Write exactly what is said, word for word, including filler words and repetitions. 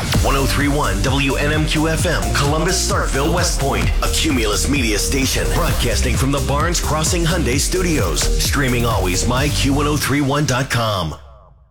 ten thirty-one W N M Q F M, Columbus, Starkville, West Point. A Cumulus media station. Broadcasting from the Barnes Crossing Hyundai Studios. Streaming always, my Q ten thirty-one dot com.